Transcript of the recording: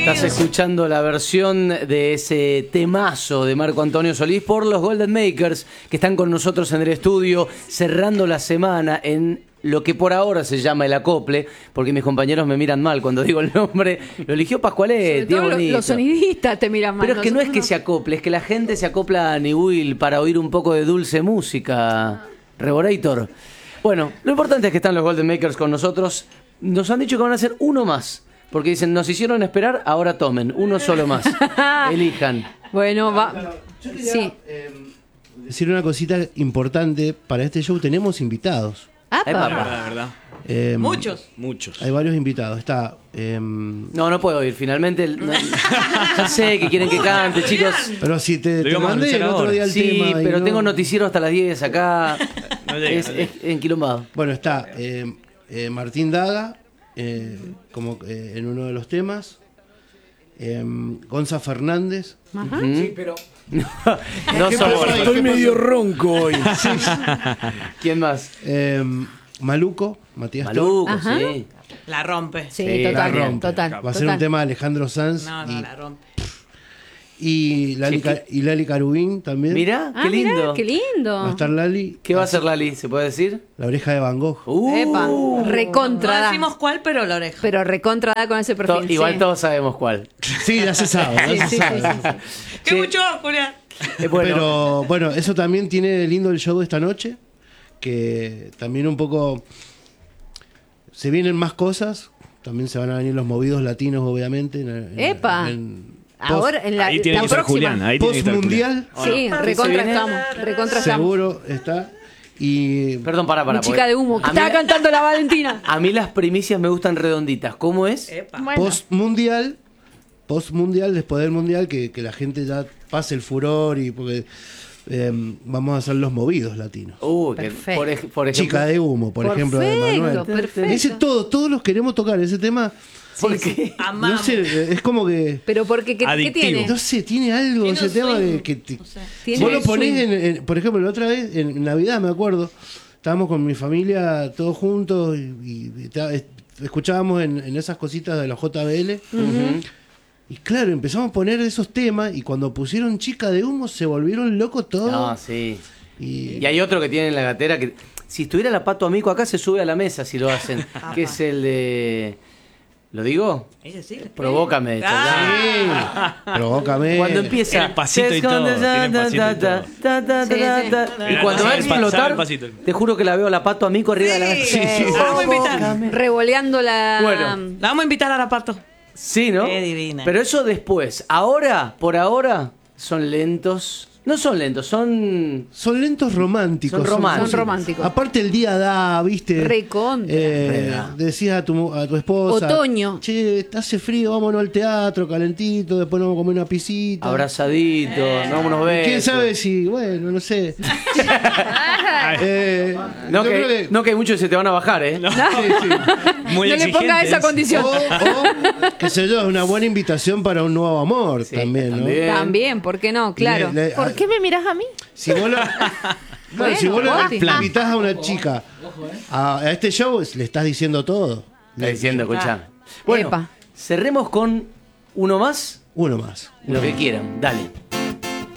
Estás escuchando la versión de ese temazo de Marco Antonio Solís por los Golden Makers, que están con nosotros en el estudio, cerrando la semana en lo que por ahora se llama el acople, porque mis compañeros me miran mal cuando digo el nombre. Lo eligió Pascualet, los sonidistas te miran mal. Pero es que no es que se acople, es que la gente se acopla a Niwil para oír un poco de dulce música. Revorator. Bueno, lo importante es que están los Golden Makers con nosotros. Nos han dicho que van a hacer uno más, porque dicen, nos hicieron esperar, ahora tomen, uno solo más. Elijan. Bueno, va. Yo quería Sí. decir una cosita importante. Para este show tenemos invitados. ¡Apa! verdad. Muchos. Hay varios invitados. Está No puedo ir, finalmente. Ya sé que quieren que cante, chicos. pero si te íbamos a mandé el anunciar otro ahora. día el Sí, tema y pero no- tengo noticiero hasta las 10 acá. No llega, es no llega. enquilombado. Bueno, está Martín Daga como en uno de los temas. Gonza Fernández. Sí, pero... no somos. Estoy medio ronco hoy. ¿Quién más? Maluco, Matías Maluco, Ajá. sí. La rompe. Sí, Sí, la total, rompe. total. Va a ser un tema de Alejandro Sanz No, la rompe. y Lali, Sí, y Lali Carubín también. Mirá, qué lindo. Mirá, qué lindo. Va a estar Lali. ¿Qué va a hacer Lali? ¿Se puede decir? La oreja de Van Gogh. Epa, No recontra da. decimos cuál, pero la oreja. Pero recontra da con ese perfil. Igual sí. todos sabemos cuál. Sí, ya se sabe. Ya se Sí, sabe. sí, sí, ¡Qué mucho, Julián! Bueno, Pero bueno, eso también tiene lindo el show de esta noche. Que también un poco. Se vienen más cosas. También se van a venir los movidos latinos, obviamente. Epa. Ahora, Ahora, en la, Ahí tiene la que estar próxima. Julián. Ahí tiene que post estar Julián. mundial, Sí, ¿Se recontra viene? estamos. Recontra estamos. seguro está. Y perdón, para. Mi chica de humo. Que A mí, estaba cantando la Valentina. a mí las primicias me gustan redonditas. ¿Cómo es? Epa. Bueno. post mundial, después del mundial, que la gente ya pase el furor y porque vamos a hacer los movidos latinos. Que Perfecto. por ejemplo. Chica de humo, por ejemplo, de Manuel. Perfecto. Ese todos los queremos tocar, ese tema. ¿Por qué? No Amamos. sé, es como que. Pero porque, ¿qué Adictivo. tiene? No sé, tiene algo Tiene ese un tema swing. de que te- No sé. Tiene vos lo ponés swing. por ejemplo, la otra vez, en Navidad, me acuerdo, estábamos con mi familia todos juntos y escuchábamos en esas cositas de la JBL. Y claro, empezamos a poner esos temas y cuando pusieron Chica de Humo se volvieron locos todos. No, sí. Y Y hay otro que tiene en la gatera que, si estuviera la Pato Amico acá, se sube a la mesa si lo hacen. Que es el de... ¿Lo digo? Ella sí. Provócame. provócame. Cuando empieza... Tiene pasito y todo, tiene pasito y todo. Y cuando va a Sí, explotar, sabe el pasito. te juro que la veo a la Pato Amico arriba de la mesa. Sí, la vamos a invitar. Revoleando la. Bueno. La vamos a invitar a la Pato. Sí, ¿no? Qué divina. Pero eso después. Ahora, por ahora, son lentos. No son lentos, son... Son lentos románticos. Son románticos. Son románticos. Aparte el día da, viste. Recontra. Decías a tu esposa. Otoño. Che, hace frío, vámonos al teatro, calentito, después nos vamos a comer una pisita. Abrazaditos, nos damos unos besos. ¿Quién sabe si, bueno, no sé. No yo que, creo no que hay muchos que se te van a bajar, ¿eh? Sí, sí. Muy No le ponga esa exigentes. condición. O, qué sé yo, es una buena invitación para un nuevo amor Sí, también, ¿no? también. También, ¿por qué no? Claro. ¿Por qué me miras a mí? Si vos lo, Bueno, si vos Poti. le invitás a una chica a este show, le estás diciendo todo. Está diciendo, escuchá. Bueno, Epa. cerremos con uno más, Uno más. lo que quieran, dale.